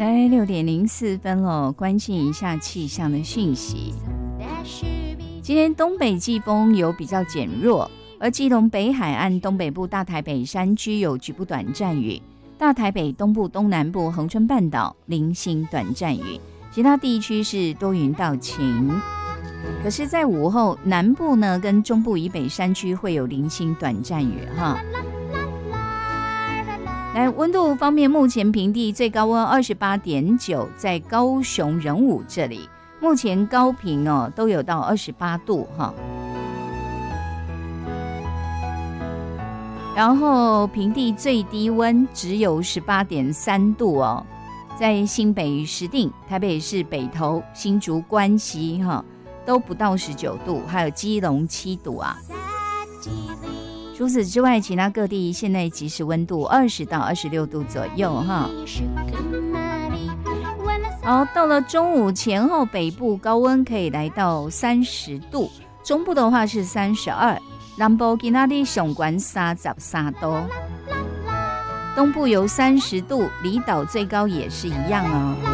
来6:04了，关心一下气象的讯息。今天东北季风有比较减弱，而基隆北海岸、东北部、大台北山区有局部短暂雨，大台北东部、东南部、恒春半岛零星短暂雨，其他地区是多云到晴。可是在午后，南部呢跟中部以北山区会有零星短暂雨哈。来，温度方面，目前平地最高温28.9，在高雄仁武这里，目前高屏都有到28度哈。然后平地最低温只有18.3度哦，在新北石碇、台北市北投、新竹关西哈都不到19度，还有基隆7度啊。除此之外，其他各地现在即时温度20到26度左右哈。好，到了中午前后，北部高温可以来到30度，中部的话是32，南部今天的上关33度，东部有30度，离岛最高也是一样哦。